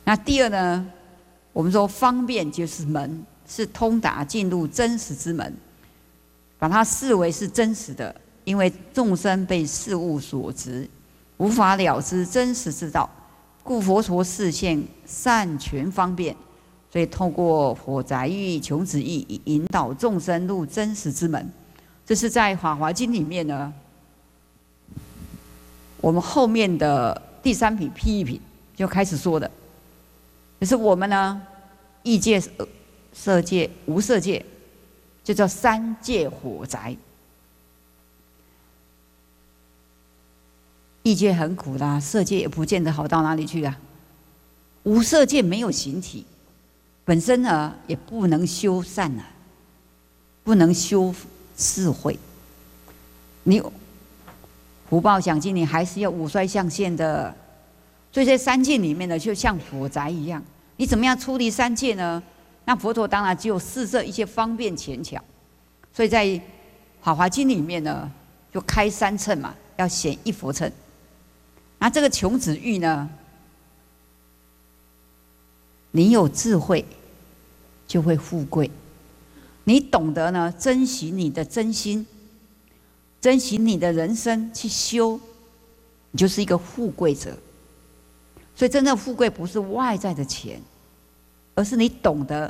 那第二呢，我们说方便就是门，是通达进入真实之门，把它视为是真实的，因为众生被事物所执，无法了知真实之道，故佛陀示现善权方便，所以透过火宅喻、穷子喻，以引导众生入真实之门。这是在《法华经》里面呢，我们后面的第3品譬喻品就开始说的，就是我们呢，异界、色界、无色界，就叫3界火宅。异界很苦啦，色界也不见得好到哪里去啊。无色界没有形体，本身呢也不能修善啊，不能修智慧。你福报想尽，你还是要五衰相现的。所以在3界里面呢，就像火宅一样，你怎么样处理3界呢？那佛陀当然只有施设一些方便前巧，所以在《法华经》里面呢，就开3乘嘛，要显一佛乘。那这个穷子喻呢，你有智慧就会富贵，你懂得呢珍惜你的真心，珍惜你的人生去修，你就是一个富贵者。所以真正富贵不是外在的钱，而是你懂得